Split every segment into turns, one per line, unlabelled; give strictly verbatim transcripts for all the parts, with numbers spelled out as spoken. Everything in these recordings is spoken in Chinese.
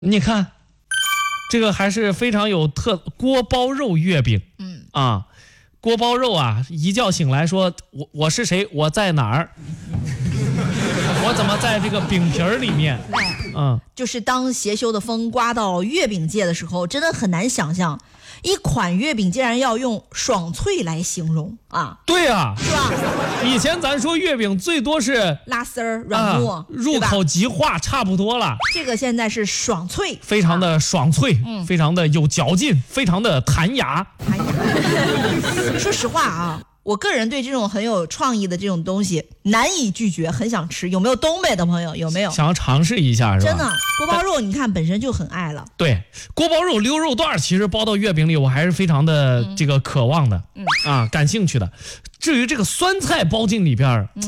你看，这个还是非常有特锅包肉月饼。
嗯
啊，锅包肉啊，一觉醒来说，我我是谁？我在哪儿？我怎么在这个饼皮儿里面？
哎，
嗯，
就是当邪修的风刮到月饼界的时候，真的很难想象，一款月饼竟然要用爽脆来形容啊！
对啊，
是吧？
以前咱说月饼最多是
拉丝儿、软糯、
啊，入口即化，差不多了。
这个现在是爽脆，
非常的爽脆，
嗯
非常的有嚼劲，非常的弹牙。
哎呀，说实话啊，我个人对这种很有创意的这种东西难以拒绝，很想吃。有没有东北的朋友？有没有
想要尝试一下是吧？
真的，锅包肉你看本身就很爱了。
对，锅包肉、溜肉段其实包到月饼里，我还是非常的这个渴望的，
嗯
啊，感兴趣的。至于这个酸菜包进里边，
嗯，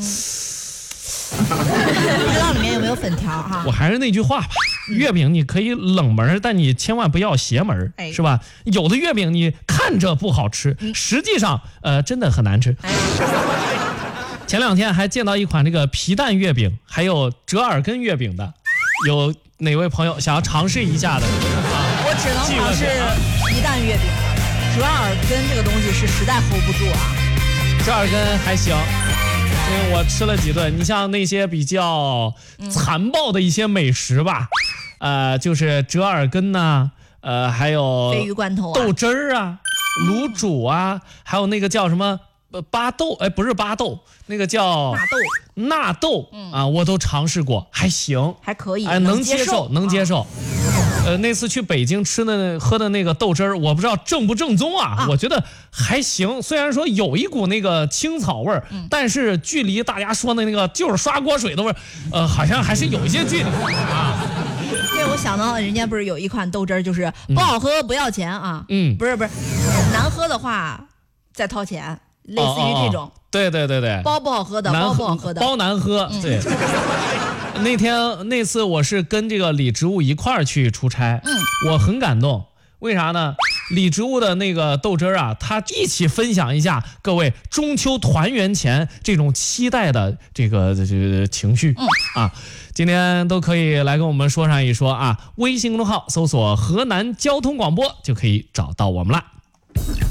不知道里面有没有粉条哈？
我还是那句话吧。月饼你可以冷门，但你千万不要邪门，
哎
是吧？有的月饼你看着不好吃，
嗯
实际上呃真的很难吃。
哎，
前两天还见到一款这个皮蛋月饼，还有折耳根月饼的，有哪位朋友想要尝试一下的？
我只能尝试皮蛋月饼了，折耳根这个东西是实在 hold 不住啊。
折耳根还行。因为我吃了几顿，你像那些比较残暴的一些美食吧，嗯、呃，就是折耳根呐、啊，呃，还有
鲱鱼罐头啊，
豆汁儿啊，卤煮啊，还有那个叫什么呃巴豆，哎，不是巴豆，那个叫
纳豆，
纳豆、嗯、啊，我都尝试过，还行，
还可以，
哎，能接受，能接受。
啊
呃，那次去北京吃的喝的那个豆汁儿，我不知道正不正宗啊，啊我觉得还行。虽然说有一股那个青草味儿、嗯，但是距离大家说的那个就是刷锅水的味儿，呃，好像还是有一些距离啊。
对，我想到人家不是有一款豆汁儿，就是不好喝不要钱啊，
嗯，
不是不是，难喝的话再掏钱，类似于这种。哦哦哦
对对对对，
包不好喝的，包不好喝的，
包难喝。嗯、对，那天那次我是跟这个李植物一块儿去出差，嗯，我很感动。为啥呢？李植物的那个豆汁儿啊，他一起分享一下各位中秋团圆前这种期待的这个这个情绪、嗯、啊。今天都可以来跟我们说上一说啊，微信公众号搜索河南交通广播就可以找到我们了。